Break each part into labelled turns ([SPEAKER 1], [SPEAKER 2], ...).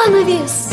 [SPEAKER 1] Занавес!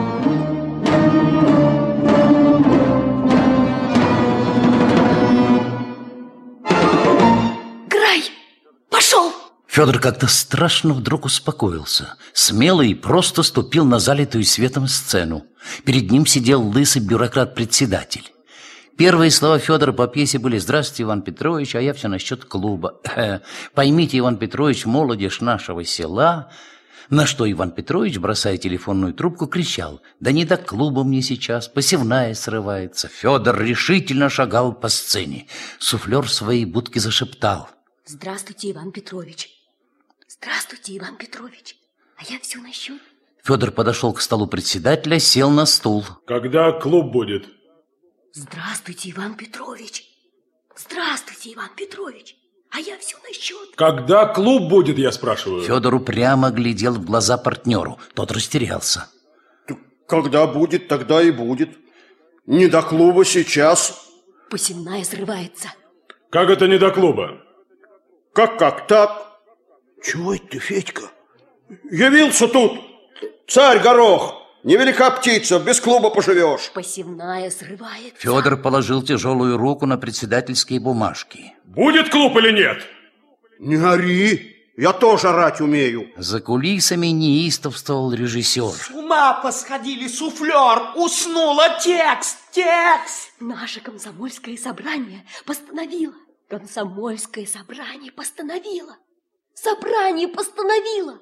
[SPEAKER 1] Грай! Пошел!
[SPEAKER 2] Федор как-то страшно вдруг успокоился. Смело и просто ступил на залитую светом сцену. Перед ним сидел лысый бюрократ-председатель. Первые слова Федора по пьесе были: «Здравствуйте, Иван Петрович, а я все насчет клуба. Поймите, Иван Петрович, молодежь нашего села». На что Иван Петрович, бросая телефонную трубку, кричал: «Да не до клуба мне сейчас, посевная срывается». Федор решительно шагал по сцене. Суфлер в своей будке зашептал:
[SPEAKER 1] «Здравствуйте, Иван Петрович. Здравствуйте, Иван Петрович. А я все насчет». Федор подошел к столу председателя, сел на стул.
[SPEAKER 3] «Когда клуб будет?»
[SPEAKER 1] «Здравствуйте, Иван Петрович. Здравствуйте, Иван Петрович. А я все насчет».
[SPEAKER 3] «Когда клуб будет, я спрашиваю?»
[SPEAKER 2] Федор упрямо глядел в глаза партнеру. Тот растерялся.
[SPEAKER 4] «Когда будет, тогда и будет. Не до клуба сейчас».
[SPEAKER 1] Посевная срывается.
[SPEAKER 3] «Как это не до клуба?»
[SPEAKER 4] Как так? Чего это ты, Федька? Явился тут царь Горох. Невелика птица, без клуба поживешь.
[SPEAKER 1] Посевная срывается.
[SPEAKER 2] Федор положил тяжелую руку на председательские бумажки.
[SPEAKER 3] «Будет клуб или нет?»
[SPEAKER 4] Не ори, я тоже орать умею.
[SPEAKER 2] За кулисами неистовствовал режиссер.
[SPEAKER 5] С ума посходили, суфлер, уснула, текст.
[SPEAKER 1] Наше комсомольское собрание постановило. Комсомольское собрание постановило. Собрание постановило.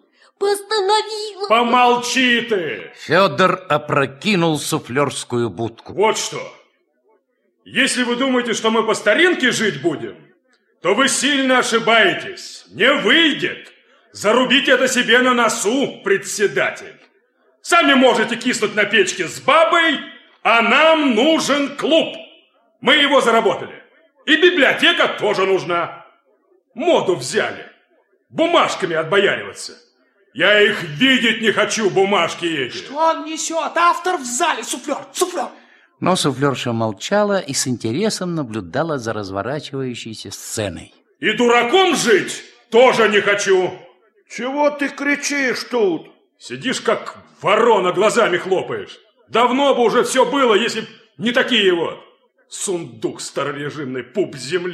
[SPEAKER 3] Помолчи ты!
[SPEAKER 2] Федор опрокинул суфлерскую будку.
[SPEAKER 3] Вот что. Если вы думаете, что мы по старинке жить будем, то вы сильно ошибаетесь. Не выйдет. Зарубите это себе на носу, председатель. Сами можете киснуть на печке с бабой, а нам нужен клуб. Мы его заработали. И библиотека тоже нужна. Моду взяли. Бумажками отбояриваться. Я их видеть не хочу, бумажки эти.
[SPEAKER 5] Что он несет? Автор в зале, суфлер.
[SPEAKER 2] Но суфлерша молчала и с интересом наблюдала за разворачивающейся сценой.
[SPEAKER 3] И дураком жить тоже не хочу.
[SPEAKER 4] Чего ты кричишь тут?
[SPEAKER 3] Сидишь как ворона, глазами хлопаешь. Давно бы уже все было, если б не такие вот. Сундук старорежимный, пуп земли.